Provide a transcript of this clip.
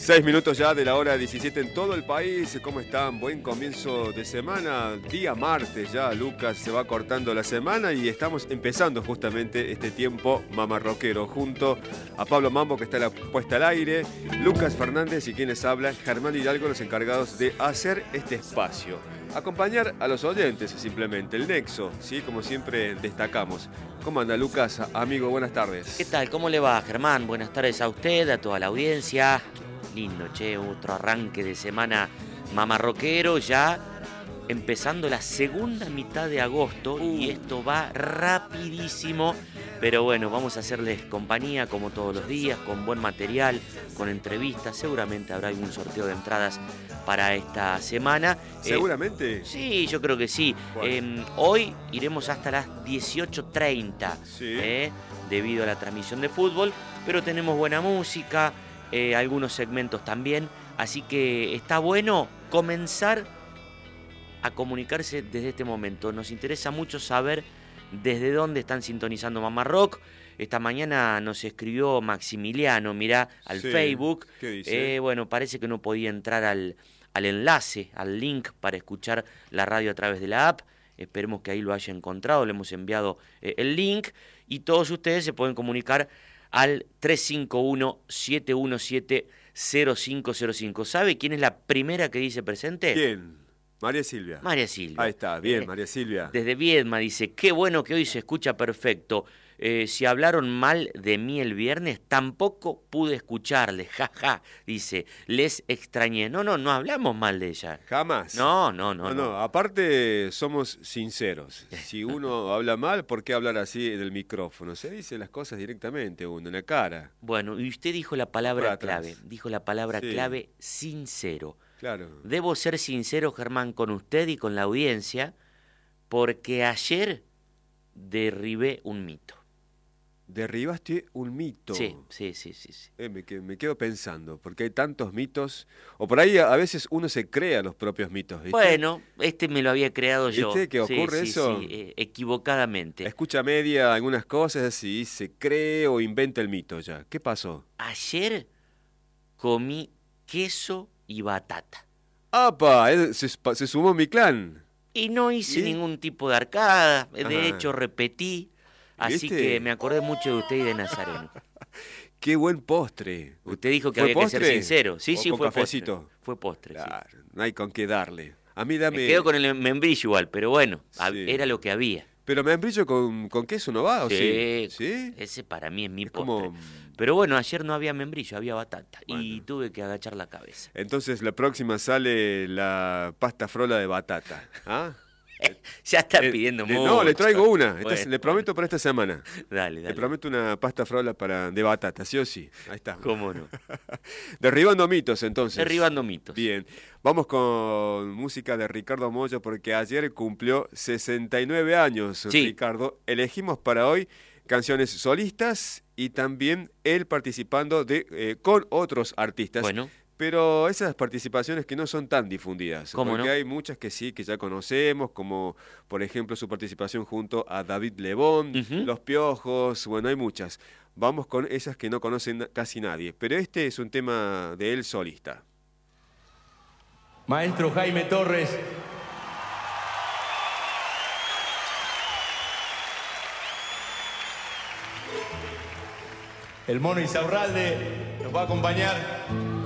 6 minutos ya de la hora 17 en todo el país. ¿Cómo están? Buen comienzo de semana. Día martes ya, Lucas, se va cortando la semana y estamos empezando justamente este tiempo mamarroquero junto a Pablo Mambo, que está la puesta al aire, Lucas Fernández y quienes hablan, Germán Hidalgo, los encargados de hacer este espacio. Acompañar a los oyentes simplemente, el nexo, ¿sí? Como siempre destacamos. ¿Cómo anda, Lucas? Amigo, buenas tardes. ¿Qué tal? ¿Cómo le va, Germán? Buenas tardes a usted, a toda la audiencia. Lindo, che, otro arranque de semana mamarroquero, ya empezando la segunda mitad de agosto y esto va rapidísimo, pero bueno, vamos a hacerles compañía como todos los días, con buen material, con entrevistas, seguramente habrá algún sorteo de entradas para esta semana. ¿Seguramente? Sí, yo creo que sí. Bueno. Hoy iremos hasta las 18:30, sí. Debido a la transmisión de fútbol, pero tenemos buena música, algunos segmentos también, así que está bueno comenzar a comunicarse desde este momento. Nos interesa mucho saber desde dónde están sintonizando Mamá Rock. Esta mañana nos escribió Maximiliano, mirá, al Facebook. ¿Qué dice? Bueno, parece que no podía entrar al enlace, al link para escuchar la radio a través de la app. Esperemos que ahí lo haya encontrado, le hemos enviado el link y todos ustedes se pueden comunicar al 351-717-0505. ¿Sabe quién es la primera que dice presente? ¿Quién? María Silvia. María Silvia. Ahí está, bien, María Silvia. Desde Viedma dice, qué bueno que hoy se escucha perfecto. Si hablaron mal de mí el viernes, tampoco pude escucharles. Jaja, dice, les extrañé. No hablamos mal de ella. ¿Jamás? No. Aparte somos sinceros. Si uno habla mal, ¿por qué hablar así en el micrófono? Se dice las cosas directamente uno, en la cara. Bueno, y usted dijo la palabra clave. Dijo la palabra clave, sincero. Claro. Debo ser sincero, Germán, con usted y con la audiencia, porque ayer derribé un mito. ¿Derribaste un mito? Sí. Me quedo pensando, porque hay tantos mitos, o por ahí a veces uno se crea los propios mitos, ¿viste? Bueno, me lo había creado yo. ¿Viste que ocurre eso? Sí, equivocadamente. Escucha media algunas cosas y se cree o inventa el mito ya. ¿Qué pasó? Ayer comí queso y batata. ¡Apa! Se sumó a mi clan. Y no hice ningún tipo de arcada, de hecho repetí. Así que me acordé mucho de usted y de Nazareno. ¡Qué buen postre! Usted dijo que había que ser sincero. Sí, fue cafecito. Postre. Fue postre, claro, sí. No hay con qué darle. A mí dame... Me quedo con el membrillo igual, pero bueno, era lo que había. ¿Pero membrillo con queso no va o sí? ¿Sí? Ese para mí es mi postre. Como... Pero bueno, ayer no había membrillo, había batata. Bueno. Y tuve que agachar la cabeza. Entonces la próxima sale la pasta frola de batata. ¿Ah? Ya está pidiendo mucho. No, le traigo una. Bueno, le prometo para esta semana. Dale. Le prometo una pasta frola de batata, sí o sí. Ahí está. ¿Cómo no? Derribando mitos, entonces. Derribando mitos. Bien. Vamos con música de Ricardo Mollo, porque ayer cumplió 69 años, sí. Ricardo. Elegimos para hoy canciones solistas y también él participando con otros artistas. Bueno. Pero esas participaciones que no son tan difundidas, porque hay muchas que sí, que ya conocemos, como por ejemplo su participación junto a David Lebón, Los Piojos, bueno, hay muchas. Vamos con esas que no conocen casi nadie, pero este es un tema de él solista. Maestro Jaime Torres. El Mono Insaurralde nos va a acompañar.